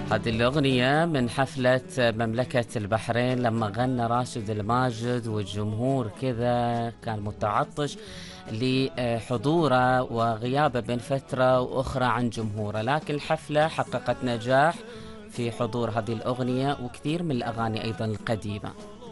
هذه الأغنية من حفلة مملكة البحرين لما غنى راشد الماجد، والجمهور كذا كان متعطش لحضوره وغيابه بين فترة وأخرى عن جمهوره، لكن الحفلة حققت نجاح في حضور هذه الأغنية وكثير من الأغاني أيضا القديمة.